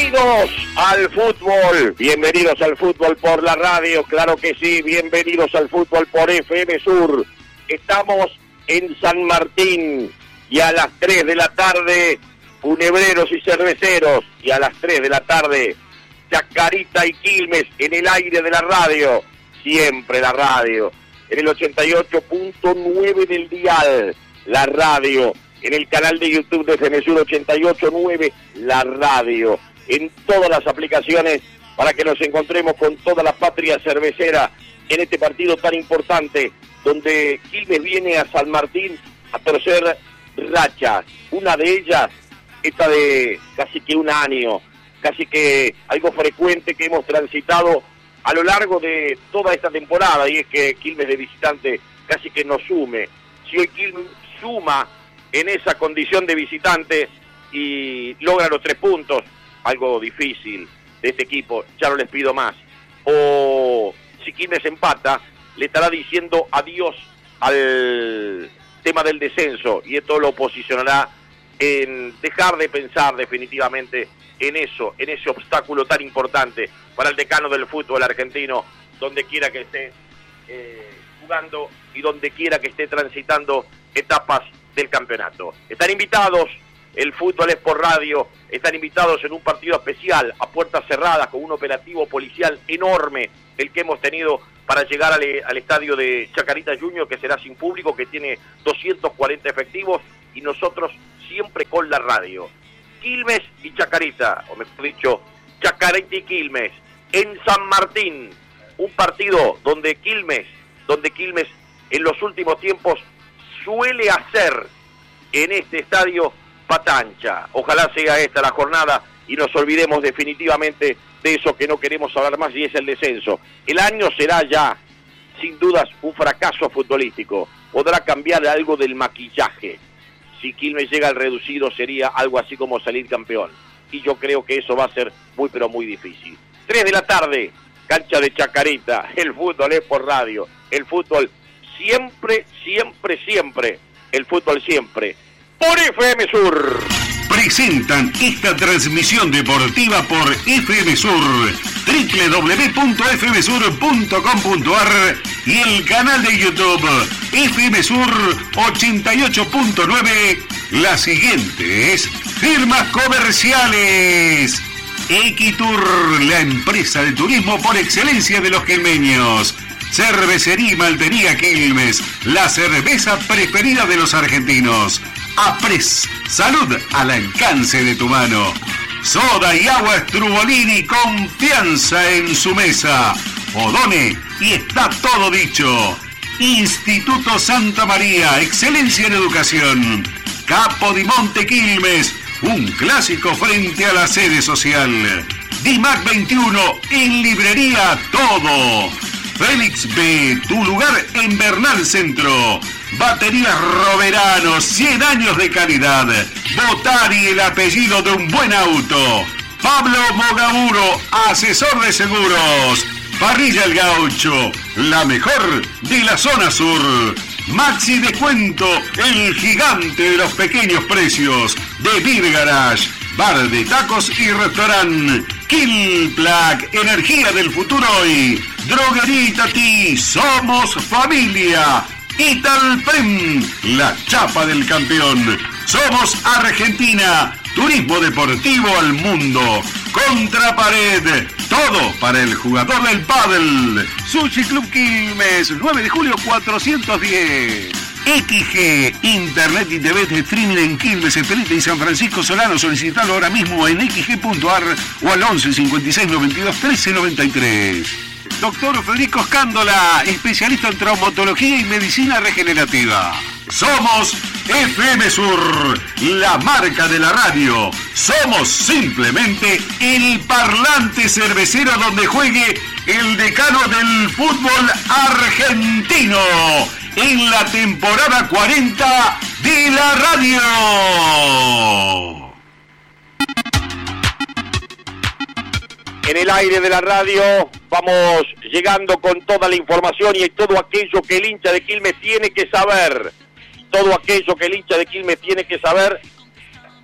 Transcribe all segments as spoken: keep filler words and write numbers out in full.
Bienvenidos al fútbol, bienvenidos al fútbol por la radio, claro que sí, bienvenidos al fútbol por F M Sur. Estamos en San Martín y a las tres de la tarde, Funebreros y Cerveceros, y a las tres de la tarde, Chacarita y Quilmes en el aire de la radio, siempre la radio, en el ochenta y ocho punto nueve del dial, la radio, en el canal de YouTube de F M Sur ochenta y ocho punto nueve, la radio, en todas las aplicaciones para que nos encontremos con toda la patria cervecera en este partido tan importante, donde Quilmes viene a San Martín a torcer rachas, una de ellas, esta de casi que un año, casi que algo frecuente que hemos transitado a lo largo de toda esta temporada, y es que Quilmes de visitante casi que nos sume. Si hoy Quilmes suma en esa condición de visitante y logra los tres puntos, algo difícil de este equipo, ya no les pido más. O si Quilmes empata, le estará diciendo adiós al tema del descenso, y esto lo posicionará en dejar de pensar definitivamente en eso, en ese obstáculo tan importante para el decano del fútbol argentino, donde quiera que esté eh, jugando y donde quiera que esté transitando etapas del campeonato. Están invitados, el fútbol es por radio, están invitados en un partido especial, a puertas cerradas, con un operativo policial enorme, el que hemos tenido para llegar al, al estadio de Chacarita Junior, que será sin público, que tiene doscientos cuarenta efectivos, y nosotros siempre con la radio. Quilmes y Chacarita, o mejor dicho, Chacarita y Quilmes, en San Martín, un partido donde Quilmes, donde Quilmes en los últimos tiempos suele hacer en este estadio patancha. Ojalá sea esta la jornada y nos olvidemos definitivamente de eso que no queremos hablar más, y es el descenso. El año será ya, sin dudas, un fracaso futbolístico. Podrá cambiar algo del maquillaje. Si Quilmes llega al reducido, sería algo así como salir campeón. Y yo creo que eso va a ser muy, pero muy difícil. tres de la tarde, cancha de Chacarita. El fútbol es por radio. El fútbol siempre, siempre, siempre. El fútbol siempre. Por F M Sur. Presentan esta transmisión deportiva por F M Sur, doble u doble u doble u punto f m sur punto com punto a r y el canal de YouTube F M Sur ochenta y ocho punto nueve. Las siguientes firmas comerciales: Equitur, la empresa de turismo por excelencia de los quilmeños. Cervecería y Maltería Quilmes, la cerveza preferida de los argentinos. Apres, salud al alcance de tu mano. Soda y agua Strubolini, confianza en su mesa. Odone, y está todo dicho. Instituto Santa María, excelencia en educación. Capo di Monte Quilmes, un clásico frente a la sede social. Dimac veintiuno, en librería todo. Félix B, tu lugar en Bernal Centro. Baterías Roverano, cien años de calidad. Botari, el apellido de un buen auto. Pablo Mogamuro, asesor de seguros. Parrilla El Gaucho, la mejor de la zona sur. Maxi Descuento, el gigante de los pequeños precios. De Beer Garage, bar de tacos y restaurante. Kill Plaque, energía del futuro hoy. Droguería Tati, somos familia. Italprem, la chapa del campeón. Somos Argentina, turismo deportivo al mundo. Contrapared, todo para el jugador del pádel. Sushi Club Quilmes, nueve de julio cuatrocientos diez. X G, Internet y T V de streaming en Quilmes, Espeleta y San Francisco Solano. Solicitalo ahora mismo en x g punto a r o al once cincuenta y seis noventa y dos trece noventa y tres. Doctor Federico Escándola, especialista en traumatología y medicina regenerativa. Somos F M Sur, la marca de la radio. Somos simplemente el parlante cervecero donde juegue el decano del fútbol argentino en la temporada cuarenta de la radio. En el aire de la radio vamos llegando con toda la información y todo aquello que el hincha de Quilmes tiene que saber. Todo aquello que el hincha de Quilmes tiene que saber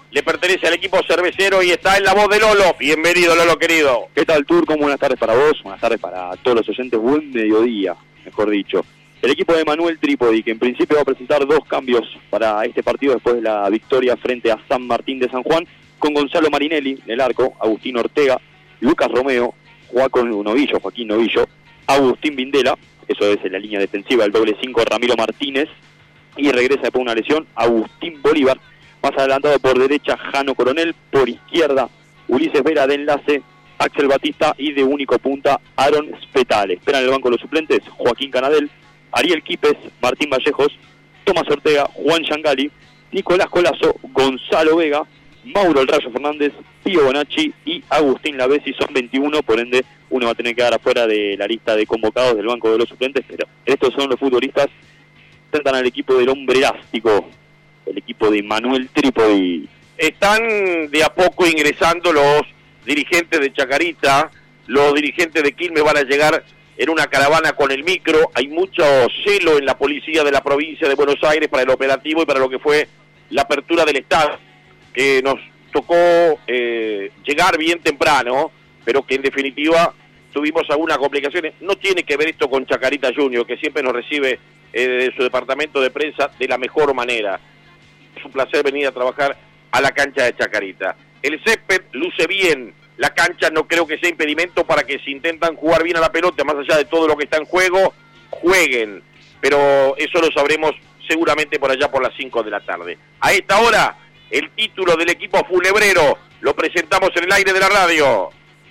le pertenece al equipo cervecero y está en la voz de Lolo. Bienvenido, Lolo, querido. ¿Qué tal, Turco? Buenas tardes para vos, buenas tardes para todos los oyentes, buen mediodía, mejor dicho. El equipo de Manuel Trípodi, que en principio va a presentar dos cambios para este partido después de la victoria frente a San Martín de San Juan, con Gonzalo Marinelli en el arco, Agustín Ortega, Lucas Romeo, Joaquín Novillo, Joaquín Novillo, Agustín Vindela, eso es en la línea defensiva, el doble cinco Ramiro Martínez, y regresa después de una lesión Agustín Bolívar, más adelantado por derecha Jano Coronel, por izquierda Ulises Vera de enlace, Axel Batista y de único punta Aaron Spetale. Esperan el banco los suplentes Joaquín Canadel, Ariel Quipes, Martín Vallejos, Tomás Ortega, Juan Yangali, Nicolás Colazo, Gonzalo Vega, Mauro El Rayo Fernández, Pío Bonacci y Agustín Lavesi. Son veintiuno, por ende uno va a tener que quedar afuera de la lista de convocados del banco de los suplentes, pero estos son los futbolistas que enfrentan al equipo del hombre elástico, el equipo de Manuel Trípodi. Están de a poco ingresando los dirigentes de Chacarita, los dirigentes de Quilmes van a llegar en una caravana con el micro. Hay mucho celo en la policía de la provincia de Buenos Aires para el operativo y para lo que fue la apertura del estadio, que nos tocó eh, llegar bien temprano, pero que en definitiva tuvimos algunas complicaciones. No tiene que ver esto con Chacarita Junior, que siempre nos recibe eh, de su departamento de prensa de la mejor manera. Es un placer venir a trabajar a la cancha de Chacarita. El césped luce bien. La cancha no creo que sea impedimento para que si intentan jugar bien a la pelota, más allá de todo lo que está en juego, jueguen. Pero eso lo sabremos seguramente por allá por las cinco de la tarde. A esta hora, el título del equipo funebrero lo presentamos en el aire de la radio.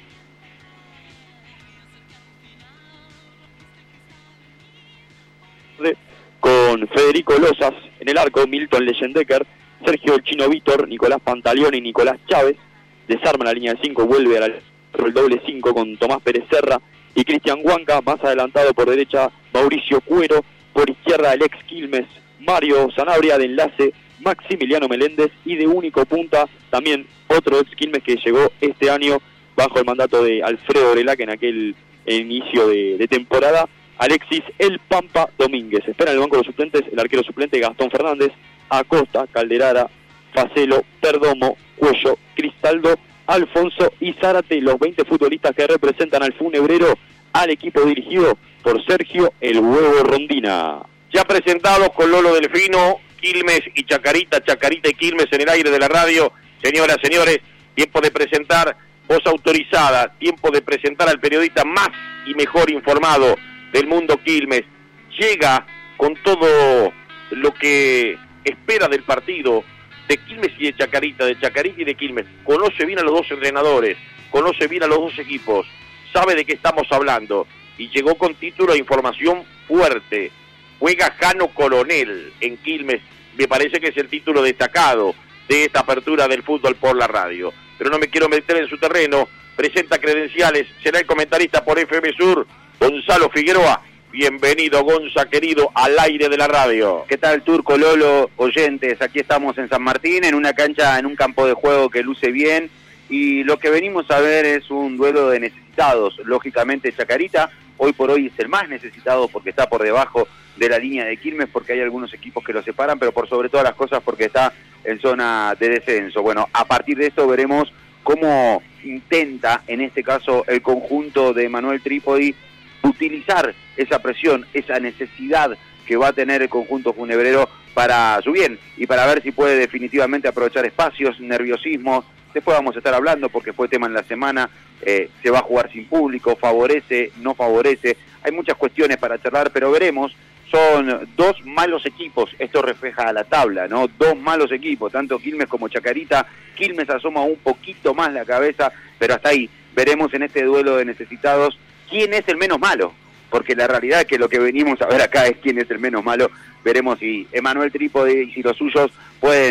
Con Federico Lozas en el arco, Milton Leyendecker, Sergio El Chino Vítor, Nicolás Pantaleón y Nicolás Chávez. Desarma la línea de cinco, vuelve al el doble cinco con Tomás Pérez Serra y Cristian Huanca, más adelantado por derecha Mauricio Cuero, por izquierda el ex Quilmes Mario Sanabria, de enlace Maximiliano Meléndez y de único punta también otro ex Quilmes que llegó este año bajo el mandato de Alfredo Orelac en aquel inicio de, de temporada, Alexis El Pampa Domínguez. Espera en el banco de los suplentes el arquero suplente Gastón Fernández, Acosta, Calderara, Facelo, Perdomo, Cuello, Cristaldo, Alfonso y Zárate, los veinte futbolistas que representan al funebrero, al equipo dirigido por Sergio El Huevo Rondina. Ya presentados con Lolo Delfino, Quilmes y Chacarita, Chacarita y Quilmes en el aire de la radio. Señoras, señores, tiempo de presentar, voz autorizada, tiempo de presentar al periodista más y mejor informado del mundo Quilmes. Llega con todo lo que espera del partido de Quilmes y de Chacarita, de Chacarita y de Quilmes. Conoce bien a los dos entrenadores, conoce bien a los dos equipos, sabe de qué estamos hablando y llegó con título de información fuerte. Juega Jano Coronel en Quilmes, me parece que es el título destacado de esta apertura del fútbol por la radio. Pero no me quiero meter en su terreno, presenta credenciales, será el comentarista por F M Sur, Gonzalo Figueroa. Bienvenido, Gonza, querido, al aire de la radio. ¿Qué tal, Turco, Lolo, oyentes? Aquí estamos en San Martín, en una cancha, en un campo de juego que luce bien, y lo que venimos a ver es un duelo de necesitados. Lógicamente, Chacarita, hoy por hoy es el más necesitado porque está por debajo de la línea de Quilmes, porque hay algunos equipos que lo separan, pero por sobre todas las cosas porque está en zona de descenso. Bueno, a partir de esto veremos cómo intenta, en este caso, el conjunto de Manuel Trípodi utilizar esa presión, esa necesidad que va a tener el conjunto funebrero para su bien y para ver si puede definitivamente aprovechar espacios, nerviosismo. Después vamos a estar hablando porque fue tema en la semana, eh, se va a jugar sin público, favorece, no favorece, hay muchas cuestiones para charlar, pero veremos. Son dos malos equipos, esto refleja a la tabla, ¿no? Dos malos equipos, tanto Quilmes como Chacarita. Quilmes asoma un poquito más la cabeza, pero hasta ahí veremos en este duelo de necesitados quién es el menos malo, porque la realidad es que lo que venimos a ver acá es quién es el menos malo. Veremos si Emanuel Trípodi y si los suyos pueden